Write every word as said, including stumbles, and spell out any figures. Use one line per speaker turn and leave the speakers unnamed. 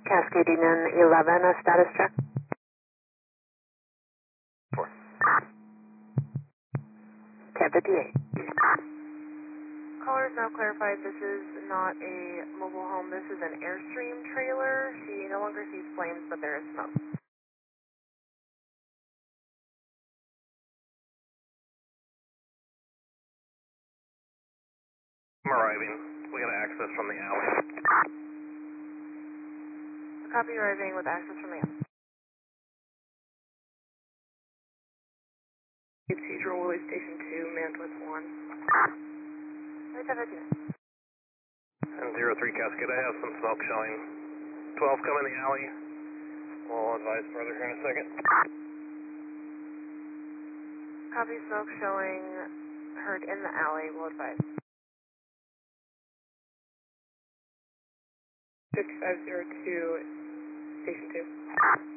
Cascading in eleven, a status check.
Four.
ten fifty-eight.
Caller is now clarified this is not a mobile home, this is an Airstream trailer. She no longer sees flames, but there is smoke.
I'm arriving. We got access from the alley.
Copy arriving with access from the alley.
Cathedral Willie Station two, manned with one.
And zero three Cascade, I have some smoke showing. twelve come in the alley. We'll advise further here in a second.
Copy smoke showing heard in the alley, we'll advise.
fifty-five zero two, Station two.